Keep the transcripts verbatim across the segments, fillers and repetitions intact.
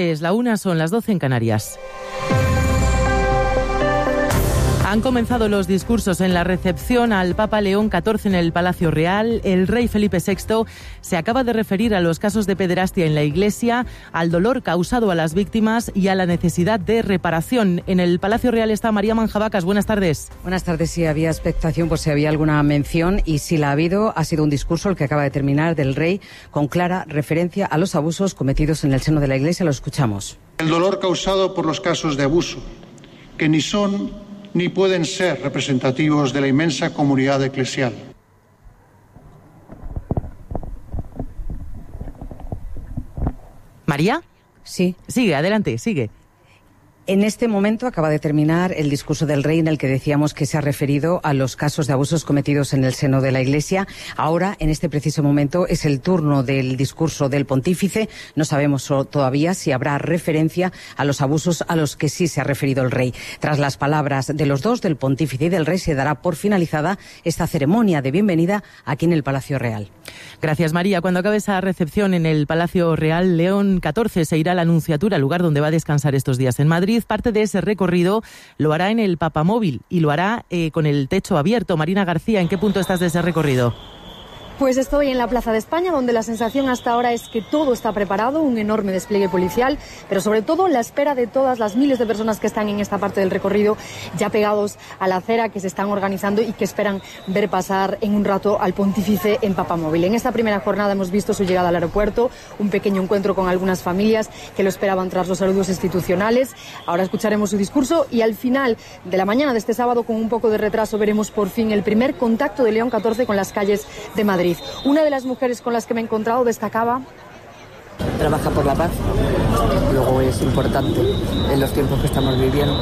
Es la una, son las doce en Canarias. Han comenzado los discursos en la recepción al Papa León catorce en el Palacio Real. El rey Felipe sexto se acaba de referir a los casos de pederastia en la Iglesia, al dolor causado a las víctimas y a la necesidad de reparación. En el Palacio Real está María Manjabacas. Buenas tardes. Buenas tardes. Sí, había expectación por si había alguna mención y si la ha habido, ha sido un discurso el que acaba de terminar del rey con clara referencia a los abusos cometidos en el seno de la Iglesia. Lo escuchamos. El dolor causado por los casos de abuso, que ni son ni pueden ser representativos de la inmensa comunidad eclesial. ¿María? Sí. Sigue, adelante, sigue. En este momento acaba de terminar el discurso del rey en el que decíamos que se ha referido a los casos de abusos cometidos en el seno de la Iglesia. Ahora, en este preciso momento, es el turno del discurso del pontífice. No sabemos todavía si habrá referencia a los abusos a los que sí se ha referido el rey. Tras las palabras de los dos, del pontífice y del rey, se dará por finalizada esta ceremonia de bienvenida aquí en el Palacio Real. Gracias, María. Cuando acabe esa recepción en el Palacio Real, León catorce se irá a la Anunciatura, lugar donde va a descansar estos días en Madrid. Parte de ese recorrido lo hará en el Papamóvil y lo hará eh, con el techo abierto. Marina García, ¿en qué punto estás de ese recorrido? Pues estoy en la Plaza de España, donde la sensación hasta ahora es que todo está preparado, un enorme despliegue policial, pero sobre todo la espera de todas las miles de personas que están en esta parte del recorrido, ya pegados a la acera, que se están organizando y que esperan ver pasar en un rato al pontífice en Papamóvil. En esta primera jornada hemos visto su llegada al aeropuerto, un pequeño encuentro con algunas familias que lo esperaban tras los saludos institucionales. Ahora escucharemos su discurso y al final de la mañana de este sábado, con un poco de retraso, veremos por fin el primer contacto de León catorce con las calles de Madrid. Una de las mujeres con las que me he encontrado destacaba: trabaja por la paz, luego es importante en los tiempos que estamos viviendo.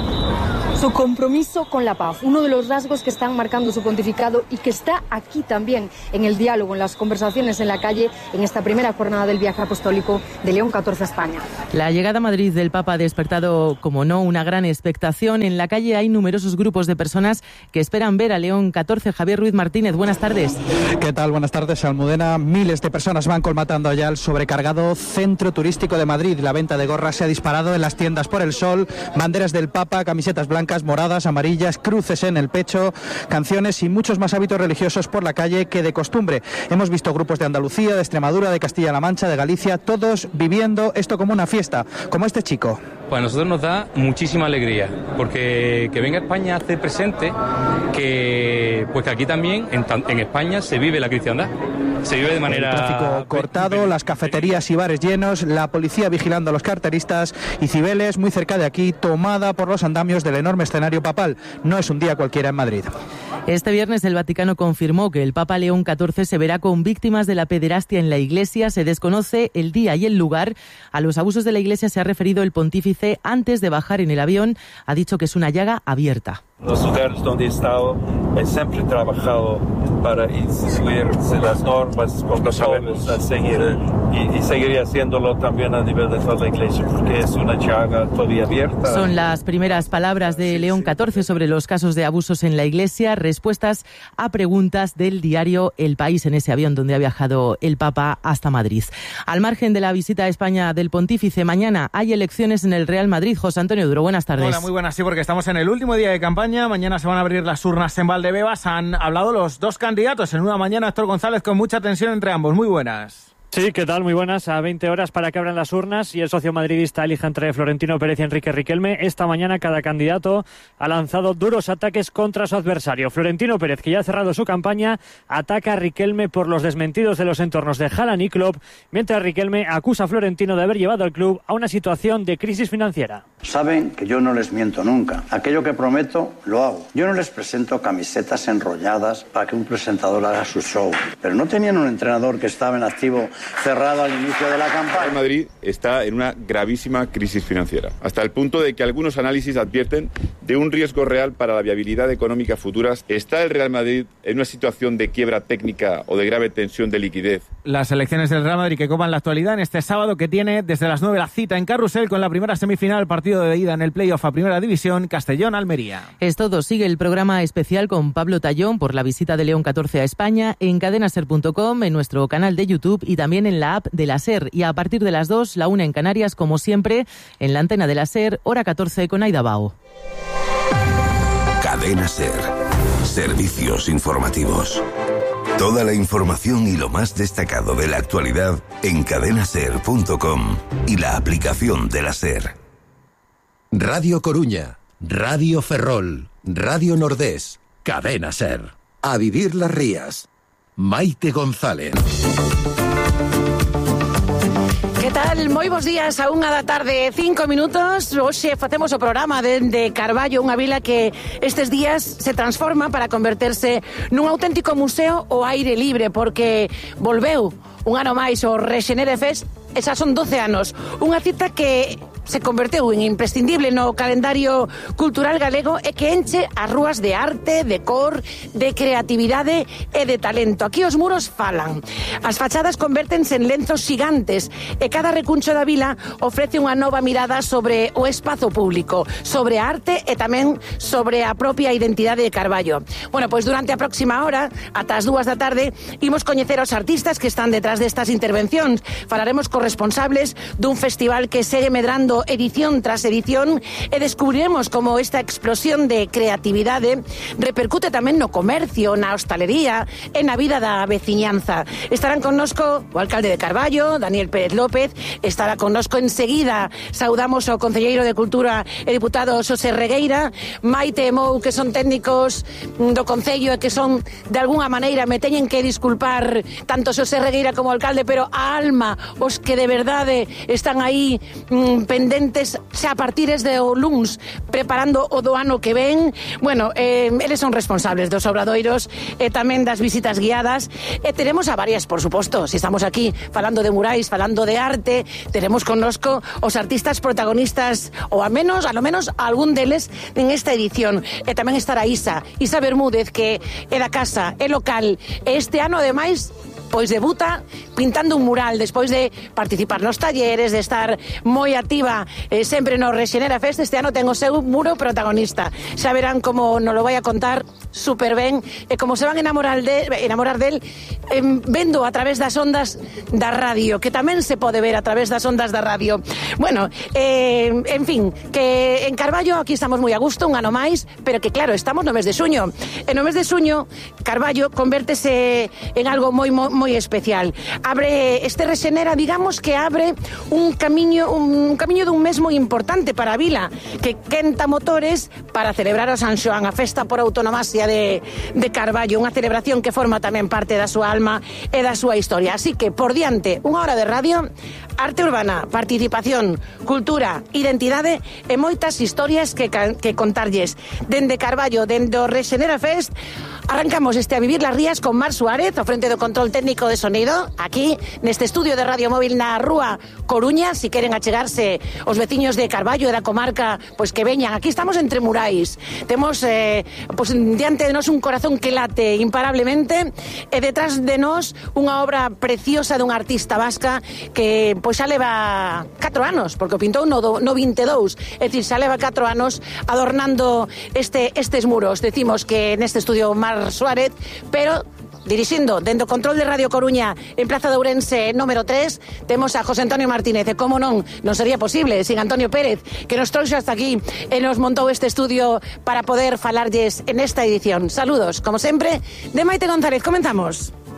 Su compromiso con la paz, uno de los rasgos que están marcando su pontificado y que está aquí también en el diálogo, en las conversaciones en la calle, en esta primera jornada del viaje apostólico de León catorce a España. La llegada a Madrid del Papa ha despertado, como no, una gran expectación. En la calle hay numerosos grupos de personas que esperan ver a León catorce. Javier Ruiz Martínez, buenas tardes. ¿Qué tal? Buenas tardes, Almudena. Miles de personas van colmatando ya el sobrecargado centro turístico de Madrid. La venta de gorras se ha disparado en las tiendas por el sol, banderas del Papa, camisetas blancas, moradas, amarillas, cruces en el pecho, canciones y muchos más hábitos religiosos por la calle que de costumbre. Hemos visto grupos de Andalucía, de Extremadura, de Castilla-La Mancha, de Galicia, todos viviendo esto como una fiesta, como este chico. Pues a nosotros nos da muchísima alegría, porque que venga a España hace presente que pues que aquí también, en, en España, se vive la cristiandad. Se vive de manera... El tráfico cortado, las cafeterías y bares llenos, la policía vigilando a los carteristas y Cibeles, muy cerca de aquí, tomada por los andamios del enorme escenario papal. No es un día cualquiera en Madrid. Este viernes el Vaticano confirmó que el Papa León catorce se verá con víctimas de la pederastia en la Iglesia. Se desconoce el día y el lugar. A los abusos de la Iglesia se ha referido el pontífice antes de bajar en el avión. Ha dicho que es una llaga abierta. Los lugares donde he estado, he siempre trabajado para seguir las normas, protocolos a seguir, y, y seguiría haciéndolo también a nivel de toda la Iglesia, porque es una llaga todavía abierta. Son las primeras palabras de León catorce sobre los casos de abusos en la Iglesia, respuestas a preguntas del diario El País en ese avión donde ha viajado el Papa hasta Madrid. Al margen de la visita a España del pontífice, mañana hay elecciones en el Real Madrid. José Antonio Duro, buenas tardes. Hola, muy buenas, sí, porque estamos en el último día de campaña. Mañana se van a abrir las urnas en Valdebebas. Han hablado los dos candidatos en una mañana. Héctor González, con mucha tensión entre ambos. Muy buenas. Sí, ¿qué tal? Muy buenas. A veinte horas para que abran las urnas y el socio madridista elija entre Florentino Pérez y Enrique Riquelme. Esta mañana cada candidato ha lanzado duros ataques contra su adversario. Florentino Pérez, que ya ha cerrado su campaña, ataca a Riquelme por los desmentidos de los entornos de Haaland y Klopp, mientras Riquelme acusa a Florentino de haber llevado al club a una situación de crisis financiera. Saben que yo no les miento nunca. Aquello que prometo, lo hago. Yo no les presento camisetas enrolladas para que un presentador haga su show. Pero no tenían un entrenador que estaba en activo cerrado al inicio de la campaña. El Madrid está en una gravísima crisis financiera, hasta el punto de que algunos análisis advierten de un riesgo real para la viabilidad económica futura. ¿Está el Real Madrid en una situación de quiebra técnica o de grave tensión de liquidez las elecciones del Real Madrid que copan la actualidad en este sábado, que tiene desde las nueve la cita en Carrusel con la primera semifinal, partido de ida en el playoff a Primera División, Castellón-Almería. Es todo. Sigue el programa especial con Pablo Tallón por la visita de León catorce a España en cadena ser punto com, en nuestro canal de YouTube y también en la app de la SER. Y a partir de las dos, la una en Canarias, como siempre, en la antena de la SER, hora catorce con Aida Bao. Cadena SER. Servicios informativos. Toda la información y lo más destacado de la actualidad en cadena ser punto com y la aplicación de la SER. Radio Coruña, Radio Ferrol, Radio Nordés, Cadena SER. A vivir las rías. Maite González. Que tal? Moi bons días, a unha da tarde, cinco minutos. Hoxe facemos o programa de, de Carballo, unha vila que estes días se transforma para converterse nun auténtico museo ao aire libre, porque volveu un ano máis o Rexenere Fest, e xa son doce anos. Unha cita que se converteu en imprescindible no calendario cultural galego e que enche as rúas de arte, de cor, de creatividade e de talento. Aquí os muros falan. As fachadas convértense en lenzos gigantes e cada recuncho da vila ofrece unha nova mirada sobre o espazo público, sobre a arte e tamén sobre a propia identidade de Carballo. Bueno, pois durante a próxima hora, ata as dúas da tarde, imos coñecer os artistas que están detrás destas intervencións. Falaremos cos responsables dun festival que segue medrando edición tras edición e descubriremos como esta explosión de creatividade repercute tamén no comercio, na hostalería e na vida da veciñanza. Estarán connosco o alcalde de Carballo, Daniel Pérez López, estará connosco enseguida, saudamos ao concelleiro de Cultura e diputado Xosé Regueira, Maite e Mou, que son técnicos do Concello e que son, de algunha maneira, me teñen que disculpar tanto Xosé Regueira como o alcalde, pero a alma, os que de verdade están aí mmm, pendentes xa a partires de o luns preparando o do ano que ven. Bueno, eh, eles son responsables dos obradoiros e tamén das visitas guiadas e teremos a varias, por suposto, se estamos aquí falando de murais, falando de arte, teremos connosco os artistas protagonistas, ou a menos, a lo menos algún deles en esta edición. E tamén estará Isa, Isa Bermúdez, que é da casa, é local, e este ano ademais pois debuta pintando un mural despois de participar nos talleres, de estar moi activa eh, sempre no Rexenere Fest. Este ano ten o seu muro protagonista. Xa verán como nos lo vai a contar super ben e como se van enamorar de, enamorar del eh, vendo a través das ondas da radio, que tamén se pode ver a través das ondas da radio. Bueno, eh, en fin, que en Carballo aquí estamos moi a gusto, un ano máis, pero que claro, estamos no mes de xuño. E no mes de xuño, Carballo convértese en algo moi, moi moi especial. Abre este Rexenera, digamos que abre un camiño un camiño dun mes moi importante para a vila, que quenta motores para celebrar o San Xoán, a festa por autonomasia de, de Carballo, unha celebración que forma tamén parte da súa alma e da súa historia. Así que, por diante, unha hora de radio, arte urbana, participación, cultura, identidade e moitas historias que, que contarlles. Dende Carballo, dende o Rexenera Fest, arrancamos este A Vivir las Rías con Mar Suárez, ao frente do control técnico de sonido, aquí neste estudio de Radio Móvil na Rúa Coruña. Si queren achegarse os veciños de Carballo e da comarca, pois que veñan. Aquí estamos entre murais. Temos eh, pois, diante de nós un corazón que late imparablemente e detrás de nós unha obra preciosa dunha artista vasca que pois xa leva catro anos, porque o pintou no, no vinte e dous, é dicir, xa leva catro anos adornando este, estes muros. Decimos que neste estudio Mar Suárez, pero dirixindo dentro do control de Radio Coruña en Plaza de Ourense número tres, temos a José Antonio Martínez, e como non, non sería posible sin Antonio Pérez, que nos trouxe hasta aquí e nos montou este estudio para poder falarlles en esta edición. Saludos, como sempre, de Maite González. Comenzamos.